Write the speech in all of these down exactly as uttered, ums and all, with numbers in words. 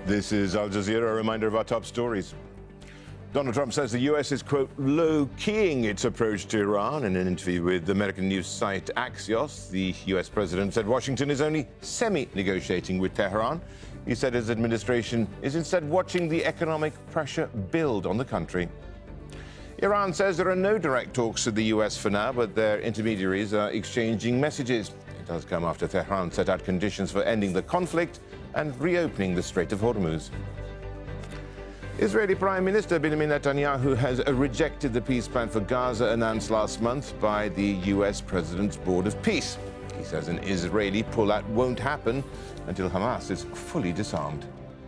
This is Al Jazeera, a reminder of our top stories. Donald Trump says the U S is, quote, low-keying its approach to Iran. In an interview with the American news site Axios, the U S president said Washington is only semi-negotiating with Tehran. He said his administration is instead watching the economic pressure build on the country. Iran says there are no direct talks with the U S for now, but their intermediaries are exchanging messages. It does come after Tehran set out conditions for ending the conflict and reopening the Strait of Hormuz. Israeli Prime Minister Benjamin Netanyahu has rejected the peace plan for Gaza announced last month by the U S President's Board of Peace. He says an Israeli pullout won't happen until Hamas is fully disarmed.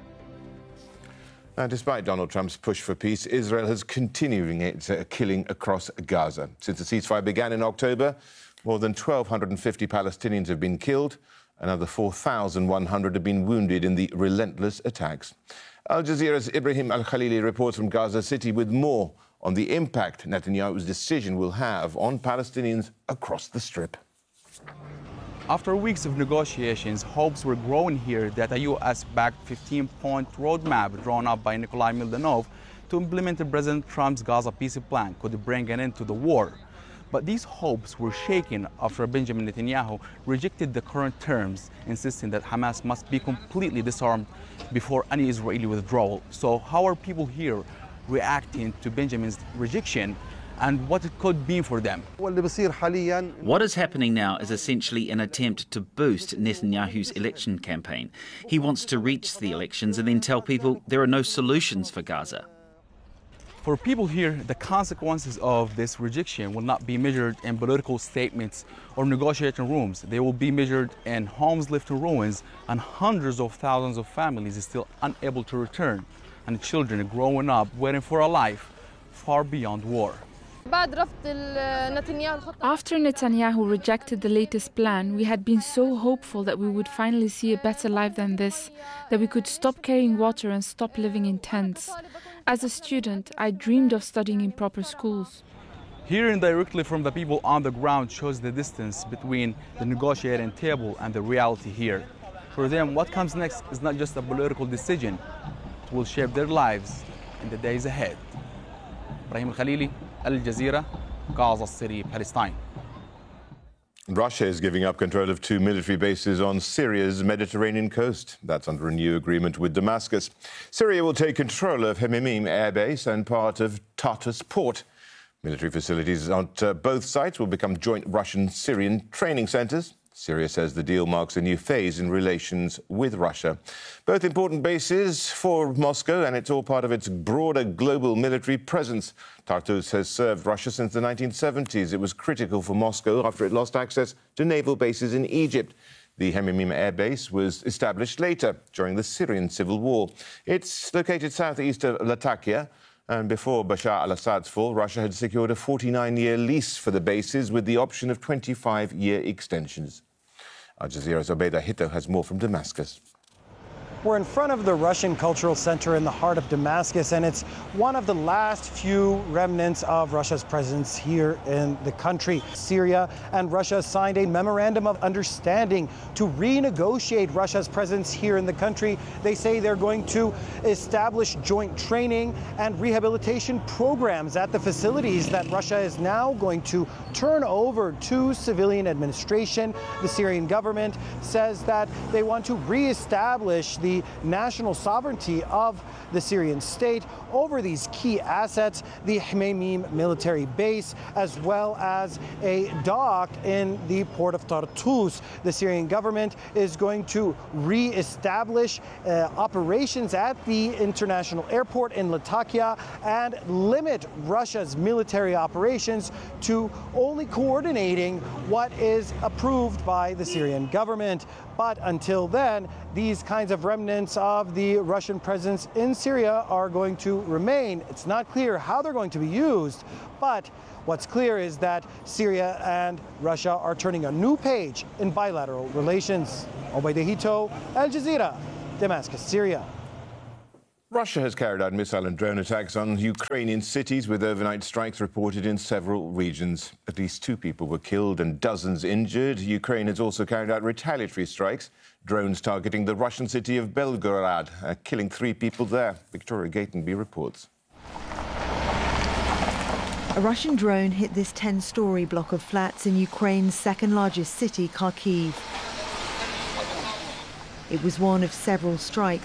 Now, despite Donald Trump's push for peace, Israel has continuing its uh, killing across Gaza. Since the ceasefire began in October, more than one thousand two hundred fifty Palestinians have been killed. Another four thousand one hundred have been wounded in the relentless attacks. Al Jazeera's Ibrahim Al-Khalili reports from Gaza City with more on the impact Netanyahu's decision will have on Palestinians across the Strip. After weeks of negotiations, hopes were growing here that a U S-backed fifteen-point roadmap drawn up by Nikolai Mildanov to implement President Trump's Gaza peace plan could bring an end to the war. But these hopes were shaken after Benjamin Netanyahu rejected the current terms, insisting that Hamas must be completely disarmed before any Israeli withdrawal. So how are people here reacting to Benjamin's rejection and what it could mean for them? What is happening now is essentially an attempt to boost Netanyahu's election campaign. He wants to reach the elections and then tell people there are no solutions for Gaza. For people here, the consequences of this rejection will not be measured in political statements or negotiating rooms. They will be measured in homes left in ruins and hundreds of thousands of families are still unable to return, and children growing up waiting for a life far beyond war. After Netanyahu rejected the latest plan, we had been so hopeful that we would finally see a better life than this, that we could stop carrying water and stop living in tents. As a student, I dreamed of studying in proper schools. Hearing directly from the people on the ground shows the distance between the negotiating table and the reality here. For them, what comes next is not just a political decision. It will shape their lives in the days ahead. Ibrahim Al-Khalili, Al Jazeera, Gaza City, Palestine. Russia is giving up control of two military bases on Syria's Mediterranean coast. That's under a new agreement with Damascus. Syria will take control of Hmeimim Air Base and part of Tartus Port. Military facilities at uh, both sites will become joint Russian-Syrian training centres. Syria says the deal marks a new phase in relations with Russia. Both important bases for Moscow, and it's all part of its broader global military presence. Tartus has served Russia since the nineteen seventies. It was critical for Moscow after it lost access to naval bases in Egypt. The Hmeimim Air Base was established later, during the Syrian civil war. It's located southeast of Latakia, and before Bashar al-Assad's fall, Russia had secured a forty-nine-year lease for the bases with the option of twenty-five-year extensions. Al Jazeera's Obeda Hito has more from Damascus. We're in front of the Russian Cultural Center in the heart of Damascus, and it's one of the last few remnants of Russia's presence here in the country. Syria and Russia signed a memorandum of understanding to renegotiate Russia's presence here in the country. They say they're going to establish joint training and rehabilitation programs at the facilities that Russia is now going to turn over to civilian administration. The Syrian government says that they want to reestablish the the national sovereignty of the Syrian state over these key assets, the Hmeimim military base, as well as a dock in the port of Tartus. The Syrian government is going to re-establish uh, operations at the international airport in Latakia and limit Russia's military operations to only coordinating what is approved by the Syrian government. But until then, these kinds of remnants of the Russian presence in Syria are going to remain. It's not clear how they're going to be used, but what's clear is that Syria and Russia are turning a new page in bilateral relations. Obeda Hito, Al Jazeera, Damascus, Syria. Russia has carried out missile and drone attacks on Ukrainian cities, with overnight strikes reported in several regions. At least two people were killed and dozens injured. Ukraine has also carried out retaliatory strikes, drones targeting the Russian city of Belgorod, uh, killing three people there. Victoria Gatenby reports. A Russian drone hit this ten-storey block of flats in Ukraine's second-largest city, Kharkiv. It was one of several strikes